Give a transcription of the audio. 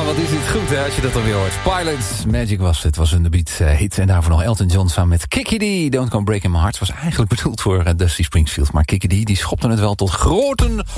wat is dit goed, hè, als je dat dan weer hoort. Pilots, Magic was het, was een beat hit. En daarvoor nog Elton John samen met Kiki D. Don't Come Breaking My Heart was eigenlijk bedoeld voor Dusty Springfield. Maar Kiki D die schopte het wel tot groten